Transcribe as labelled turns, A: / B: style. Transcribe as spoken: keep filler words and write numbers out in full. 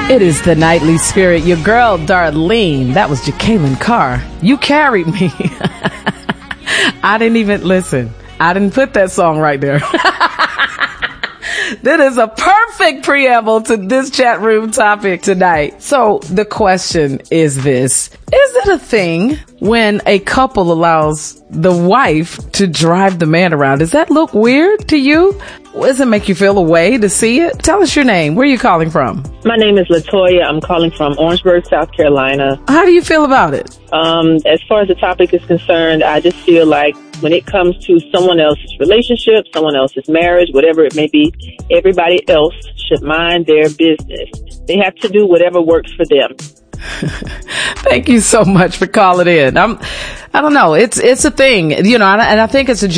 A: It is the Nightly Spirit. Your girl, Darlene. That was Jacqueline Carr. You carried me. I didn't even listen. I didn't put that song right there. That is a perfect preamble to this chat room topic tonight. So the question is this. Is it a thing when a couple allows the wife to drive the man around? Does that look weird to you? Does it make you feel a way to see it? Tell us your name. Where are you calling from?
B: My name is Latoya. I'm calling from Orangeburg, South Carolina.
A: How do you feel about it?
B: Um, as far as the topic is concerned, I just feel like when it comes to someone else's relationship, someone else's marriage, whatever it may be, everybody else should mind their business. They have to do whatever works for them.
A: Thank you so much for calling in. I'm, I don't know. It's, it's a thing, you know, and I, and I think it's a